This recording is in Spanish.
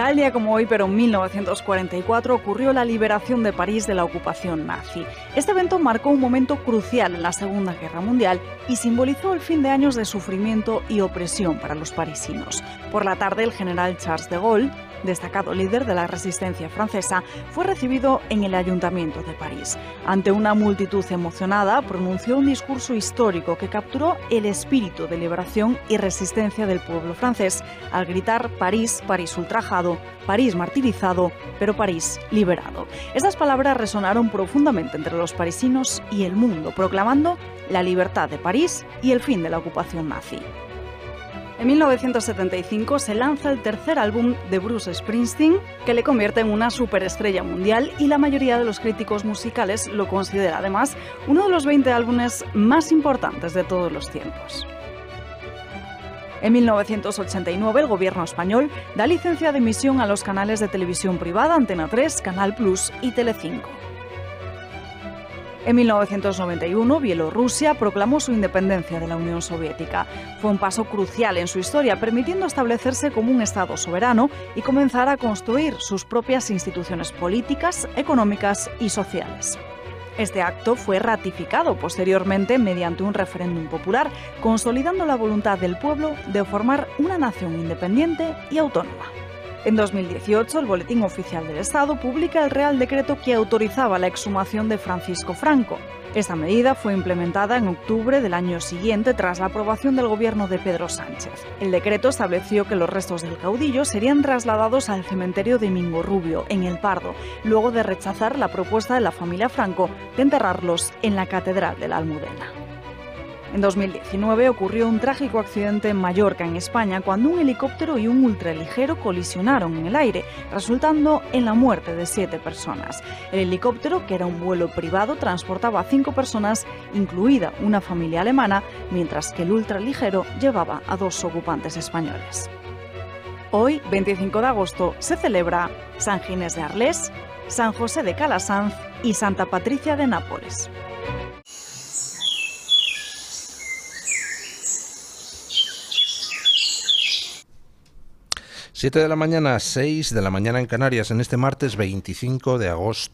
Tal día como hoy, pero en 1944, ocurrió la liberación de París de la ocupación nazi. Este evento marcó un momento crucial en la Segunda Guerra Mundial y simbolizó el fin de años de sufrimiento y opresión para los parisinos. Por la tarde, el general Charles de Gaulle, destacado líder de la resistencia francesa, fue recibido en el Ayuntamiento de París. Ante una multitud emocionada, pronunció un discurso histórico que capturó el espíritu de liberación y resistencia del pueblo francés al gritar: París, París ultrajado, París martirizado, pero París liberado. Esas palabras resonaron profundamente entre los parisinos y el mundo, proclamando la libertad de París y el fin de la ocupación nazi. En 1975 se lanza el tercer álbum de Bruce Springsteen, que le convierte en una superestrella mundial, y la mayoría de los críticos musicales lo considera además uno de los 20 álbumes más importantes de todos los tiempos. En 1989 el gobierno español da licencia de emisión a los canales de televisión privada Antena 3, Canal Plus y Telecinco. En 1991, Bielorrusia proclamó su independencia de la Unión Soviética. Fue un paso crucial en su historia, permitiendo establecerse como un Estado soberano y comenzar a construir sus propias instituciones políticas, económicas y sociales. Este acto fue ratificado posteriormente mediante un referéndum popular, consolidando la voluntad del pueblo de formar una nación independiente y autónoma. En 2018, el Boletín Oficial del Estado publica el Real Decreto que autorizaba la exhumación de Francisco Franco. Esta medida fue implementada en octubre del año siguiente tras la aprobación del gobierno de Pedro Sánchez. El decreto estableció que los restos del caudillo serían trasladados al cementerio de Mingo Rubio, en El Pardo, luego de rechazar la propuesta de la familia Franco de enterrarlos en la Catedral de la Almudena. En 2019 ocurrió un trágico accidente en Mallorca, en España, cuando un helicóptero y un ultraligero colisionaron en el aire, resultando en la muerte de 7 personas. El helicóptero, que era un vuelo privado, transportaba a 5 personas, incluida una familia alemana, mientras que el ultraligero llevaba a 2 ocupantes españoles. Hoy, 25 de agosto, se celebra San Ginés de Arles, San José de Calasanz y Santa Patricia de Nápoles. 7 de la mañana, 6 de la mañana en Canarias, en este martes 25 de agosto.